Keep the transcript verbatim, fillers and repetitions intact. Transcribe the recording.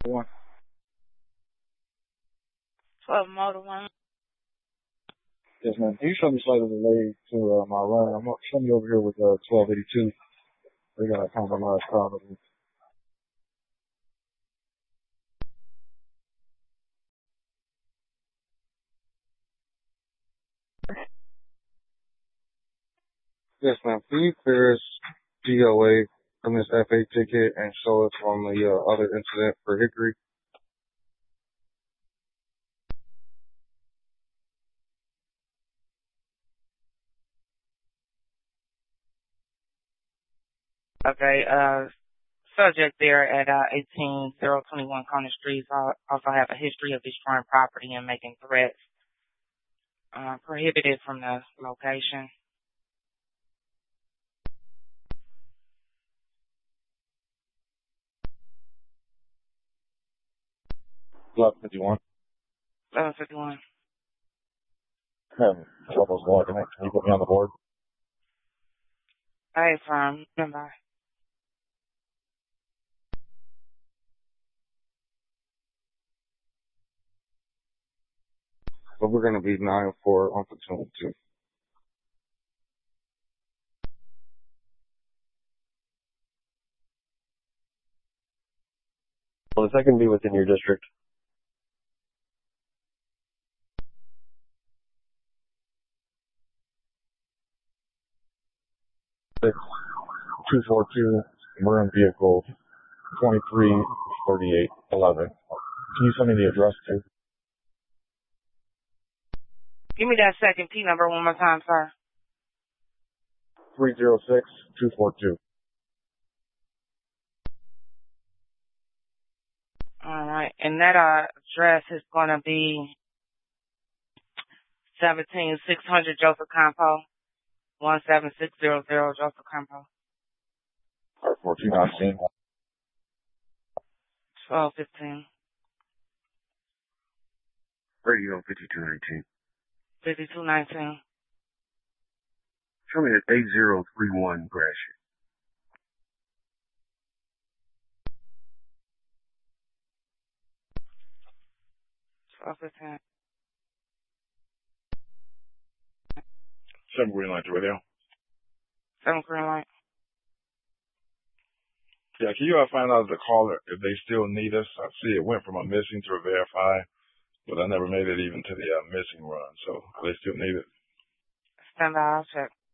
One. twelve Motor One. Yes, ma'am. Can you show me slightly delayed to uh, my run? I'm show me over here with uh, twelve eighty-two. We got a compromised car. Yes, ma'am. Can you clear us D O A from this F A ticket and show us from the uh, other incident for Hickory? Okay, uh, subject there at uh, eighteen oh twenty-one Corner Street also have a history of destroying property and making threats. Uh, prohibited from the location. eleven fifty-one. eleven fifty-one. Hmm. Troubles logging it. Can you put me on the board? Hey, from Goodbye. But we're going to be nine four on platoon two. Well, is that going to be within your district? two four two, we're in vehicle twenty-three thirty-eight eleven. Can you send me the address too? Give me that second P number one more time, sir. three oh six two four two. All right, and that uh, address is going to be seventeen six hundred Joseph Campo, one seven six zero zero Joseph Campo. All right, fourteen nineteen. twelve fifteen. Radio fifty-two nineteen. fifty-two nineteen. Show me at eight zero three one Gratiot. twelve fifteen. Seven green light to radio. seven green light. Yeah, can you uh, find out the caller if they still need us? I see it went from a missing to a verify, but I never made it even to the uh, missing run. So they still need it. Stand by, I'll check.